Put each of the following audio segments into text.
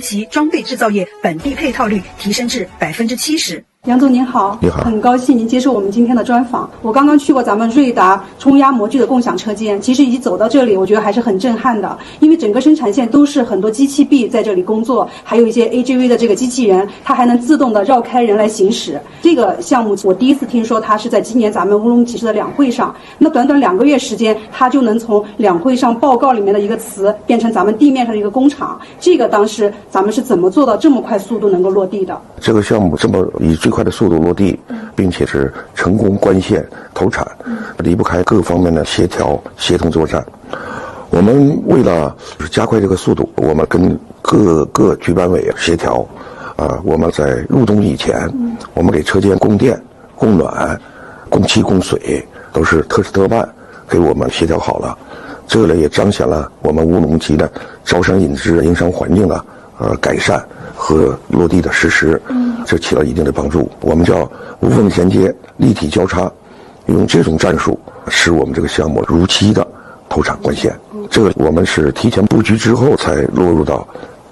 其装备制造业本地配套率提升至70%。 杨总您好， 你好， 很高兴您接受我们今天的专访。我刚刚去过咱们瑞达冲压模具的共享车间，其实一走到这里，我觉得还是很震撼的，因为整个生产线都是很多机器臂在这里工作，还有一些 AGV 的这个机器人，它还能自动的绕开人来行驶。这个项目我第一次听说，它是在今年咱们乌鲁木齐市的两会上，那短短2个月时间，它就能从两会上报告里面的一个词变成咱们地面上的一个工厂。这个当时咱们是怎么做到这么快速度能够落地的？ 这个项目这么以最快的速度落地，并且是成功关线投产，离不开各方面的协调协同作战。我们为了加快这个速度，我们跟各个局办委协调，我们在入冬以前，我们给车间供电、供暖、供气、供水都是特事特办给我们协调好了。这个也彰显了我们乌鲁木齐的招商引资营商环境的改善和落地的实施，这起了一定的帮助。我们叫无缝衔接、立体交叉，用这种战术使我们这个项目如期的投产关线。这个我们是提前布局之后才落入到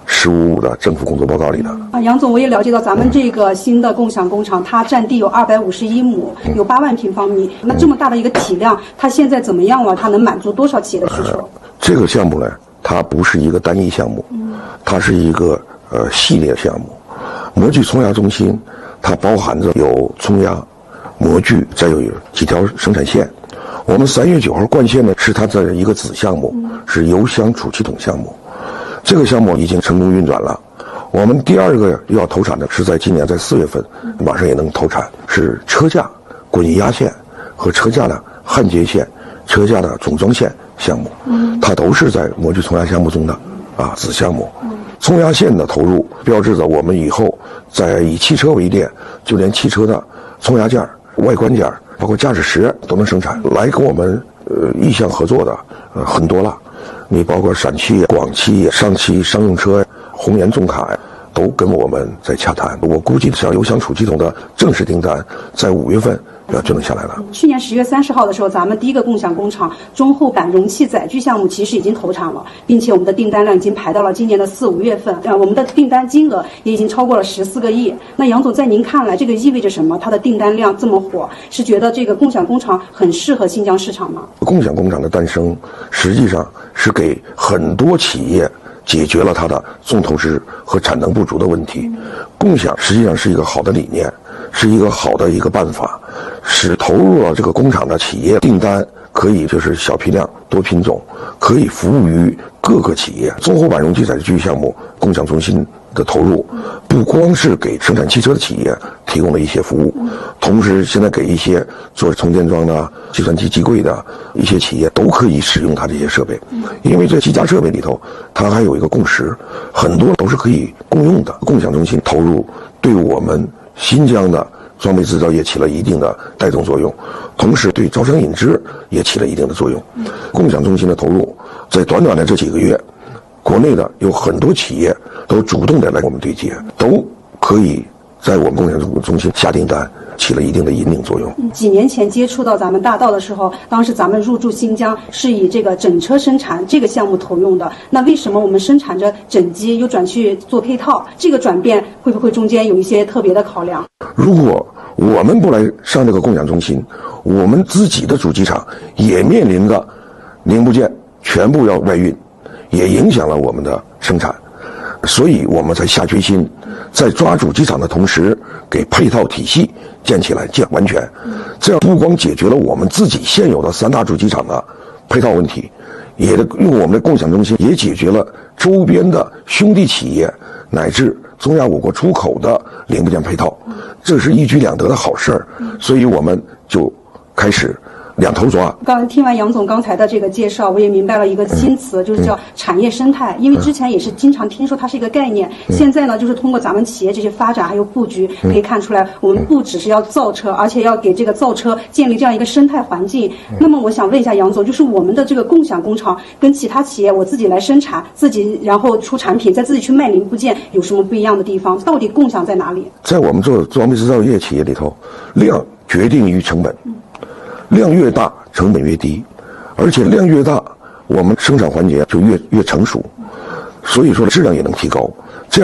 15的政府工作报告里的。 杨总，我也了解到咱们这个新的共享工厂，它占地有251亩，有8万平方米。那这么大的一个体量，它现在怎么样了？它能满足多少企业的需求？ 这个项目呢，它不是一个单一项目，它是一个系列项目。模具冲压中心，它包含着有冲压、模具，再有几条生产线。我们3月9号灌线呢，是它的一个子项目，是油箱储气筒项目。这个项目已经成功运转了。我们第2个要投产的是在今年在4月份，马上也能投产，是车架滚压线和车架的焊接线、车架的总装线项目，它都是在模具冲压项目中的子项目。冲压线的投入，标志着我们以后在以汽车为例，就连汽车的冲压件、外观件，包括驾驶室都能生产。来跟我们意向合作的很多了，你包括陕汽、广汽、上汽商用车、宏源重卡都跟我们在洽谈。我估计像油箱储气筒的正式订单在5月份就能下来了。 去年10月30号的时候，咱们第一个共享工厂中后板容器载具项目其实已经投产了，并且我们的订单量已经排到了今年的4、5月份，我们的订单金额也已经超过了14个亿。那杨总，在您看来，这个意味着什么？它的订单量这么火，是觉得这个共享工厂很适合新疆市场吗？ 共享工厂的诞生，实际上是给很多企业解决了它的重投资和产能不足的问题。共享实际上是一个好的理念，是一个好的一个办法，使投入了这个工厂的企业订单可以就是小批量多品种，可以服务于各个企业。中后板容器载具项目共享中心的投入，不光是给生产汽车的企业提供了一些服务，同时现在给一些做充电桩的、计算机机柜的一些企业都可以使用它这些设备。因为这机架设备里头，它还有一个共识，很多都是可以共用的。共享中心投入对我们新疆的装备制造业起了一定的带动作用，同时对招商引资也起了一定的作用。共享中心的投入，在短短的这几个月，国内的有很多企业都主动的来我们对接，都可以在我们共享中心下订单，起了一定的引领作用。 几年前接触到咱们大道的时候，当时咱们入驻新疆是以这个整车生产这个项目投用的，那为什么我们生产着整机又转去做配套？这个转变会不会中间有一些特别的考量？ 如果我们不来上这个共享中心，我们自己的主机厂也面临着零部件全部要外运，也影响了我们的生产，所以我们才下决心，在抓主机厂的同时，给配套体系建起来，建完全。这样不光解决了我们自己现有的3大主机厂的配套问题，也用我们的共享中心也解决了周边的兄弟企业乃至中亚我国出口的零部件配套，这是一举两得的好事儿。所以我们就开始两头抓。 刚听完杨总刚才的这个介绍，我也明白了一个新词，就是叫产业生态。因为之前也是经常听说它是一个概念，现在呢，就是通过咱们企业这些发展还有布局，可以看出来，我们不只是要造车，而且要给这个造车建立这样一个生态环境。那么我想问一下杨总，就是我们的这个共享工厂跟其他企业我自己来生产，自己然后出产品，再自己去卖零部件，有什么不一样的地方？到底共享在哪里？ 在我们做装备制造业企业里头，量决定于成本。量越大，成本越低，而且量越大，我们生产环节就越成熟，所以说质量也能提高。